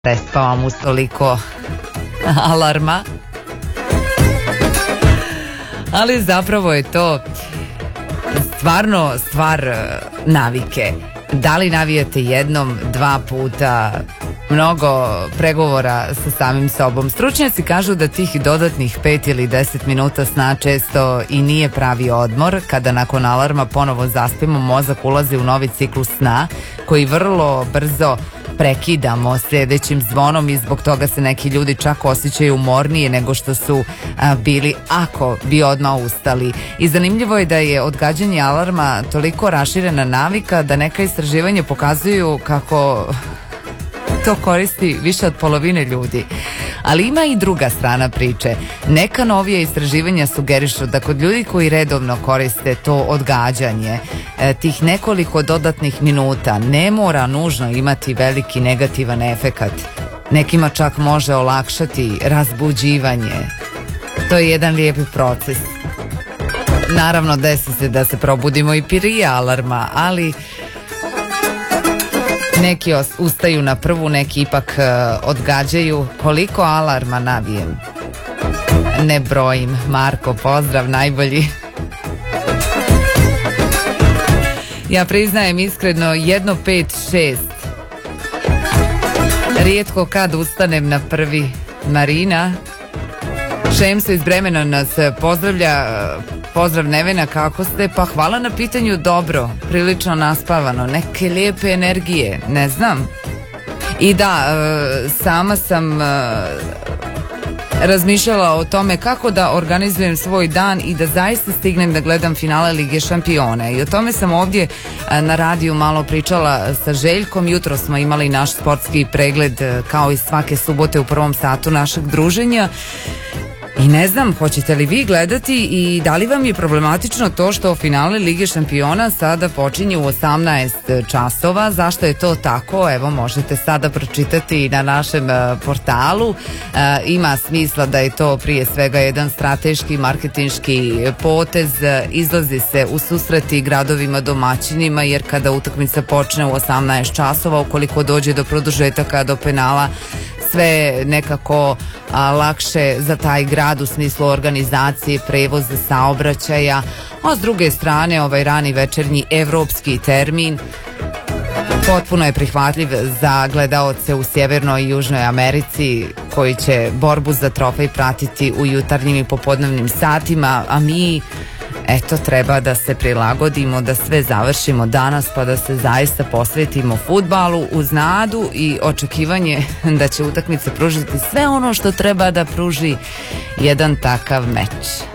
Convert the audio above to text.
prespavam uz toliko alarma. Ali zapravo je to stvarno stvar navike. Da li navijate jednom, dva puta, mnogo pregovora sa samim sobom. Stručnjaci kažu da tih dodatnih 5 ili 10 minuta sna često i nije pravi odmor. Kada nakon alarma ponovo zaspimo, mozak ulazi u novi ciklus sna koji vrlo brzo prekidamo sljedećim zvonom i zbog toga se neki ljudi čak osjećaju umornije nego što su bili ako bi odmah ustali. I zanimljivo je da je odgađanje alarma toliko raširena navika da neka istraživanja pokazuju kako to koristi više od polovine ljudi. Ali ima i druga strana priče. Neka novija istraživanja sugerišu da kod ljudi koji redovno koriste to odgađanje, tih nekoliko dodatnih minuta ne mora nužno imati veliki negativan efekat. Nekima čak može olakšati razbuđivanje. To je jedan lijepi proces. Naravno, desi se da se probudimo i prije alarma, ali neki ustaju na prvu, neki ipak odgađaju. Koliko alarma navijem? Ne brojim. Marko, pozdrav, najbolji. Ja priznajem iskreno 1, 5, 6. Rijetko kad ustanem na prvi. Marina Šemso iz Bremena nas pozdravlja. Pozdrav Nevena, kako ste? Pa hvala na pitanju, dobro, prilično naspavano, neke lijepe energije, ne znam. I da, sama sam razmišljala o tome kako da organizujem svoj dan i da zaista stignem da gledam finale Lige šampiona. I o tome sam ovdje na radiju malo pričala sa Željkom. Jutro smo imali naš sportski pregled kao i svake subote u prvom satu našeg druženja. I ne znam, hoćete li vi gledati i da li vam je problematično to što finale Lige šampiona sada počinje u 18 časova? Zašto je to tako? Evo, možete sada pročitati na našem portalu. Ima smisla da je to prije svega jedan strateški marketinški potez. Izlazi se u susreti gradovima domaćinima, jer kada utakmica počne u 18 časova, ukoliko dođe do produžetaka, do penala, sve nekako lakše za taj grad u smislu organizacije, prevoza, saobraćaja, a s druge strane ovaj rani večernji evropski termin potpuno je prihvatljiv za gledaoce u Sjevernoj i Južnoj Americi koji će borbu za trofej pratiti u jutarnjim i popodnevnim satima, a mi eto treba da se prilagodimo, da sve završimo danas pa da se zaista posvetimo fudbalu uz nadu i očekivanje da će utakmica pružiti sve ono što treba da pruži jedan takav meč.